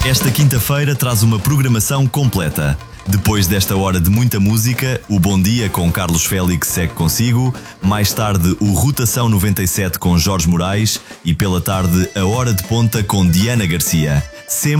Esta quinta-feira traz uma programação completa. Depois desta hora de muita música, o Bom Dia com Carlos Félix segue consigo, mais tarde o Rotação 97 com Jorge Moraes e pela tarde a Hora de Ponta com Diana Garcia. Sempre